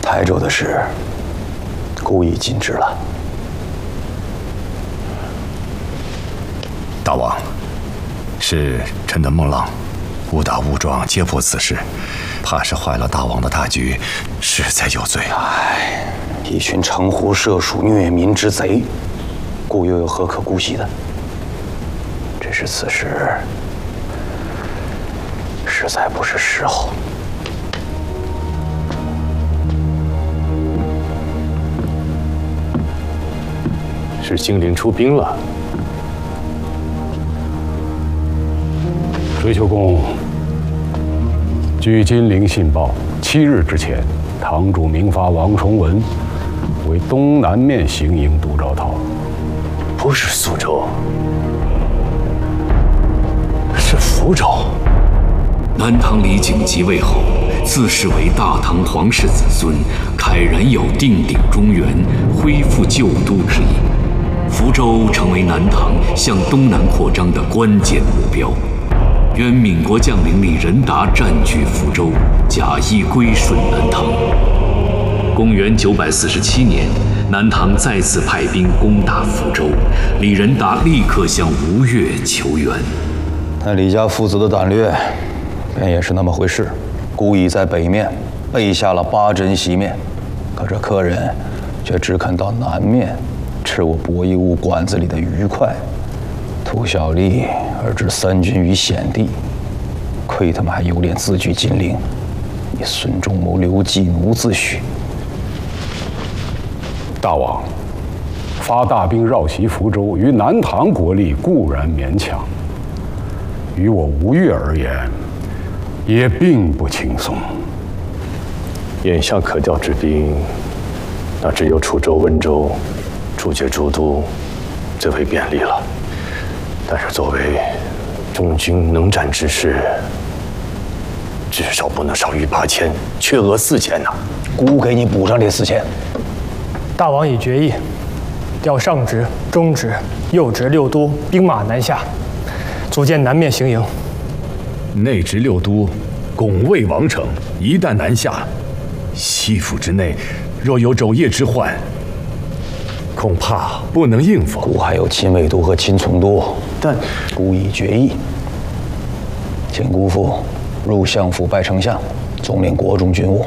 台州的事，故意禁止了。 大王，是臣的孟浪，误打误撞揭破此事，怕是坏了大王的大局，实在有罪。 唉，一群城狐射鼠虐民之贼，故又有何可姑息的？只是此时实在不是时候。 是精灵出兵了。水丘公，据金陵信报，7日之前，堂主明发王崇文为东南面行营都招讨， 不是苏州，是福州。 南唐李璟即位后，自视为大唐皇室子孙，慨然有定鼎中原、恢复旧都之意。福州成为南唐向东南扩张的关键目标。原闽国将领李仁达占据福州，假意归顺南唐。公元947年，南唐再次派兵攻打福州，李仁达立刻向吴越求援。 那李家父子的胆略，便也是那么回事，故意在北面备下了8针席面，可这客人却只肯到南面吃我博弈屋馆子里的愉快，图小利而置3军于险地，亏他们还有脸自居金陵，以孙仲谋刘季奴自诩。 大王，发大兵绕袭福州，于南唐国力固然勉强，于我吴越而言，也并不轻松。 眼下可调之兵，那只有楚州、温州、诸郡诸都最为便利了。但是作为中军能战之师，至少不能少于8000，缺额4000呐。 姑给你补上这4000。 大王已决议，调上直、中直、右直6都兵马南下，组建南面行营。 内直6都拱卫王城，一旦南下，西府之内若有昼夜之患，恐怕不能应付。 姑还有亲卫都和亲从都， 但姑已决议，请姑父入相府拜丞相，总领国中军务。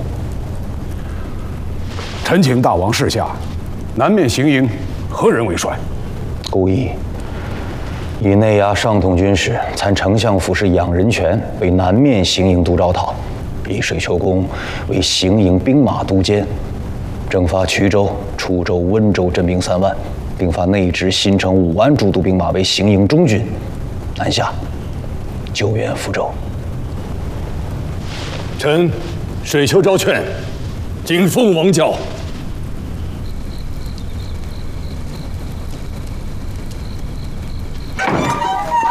臣请大王示下，南面行营何人为帅？ 故意以内衙上统军使参丞相府事养人权为南面行营都招讨，以水丘公为行营兵马都监，征发衢州、楚州、温州镇兵3万，并发内直、新城、武安诸都兵马为行营中军，南下救援福州。 臣水丘招劝，谨奉王教。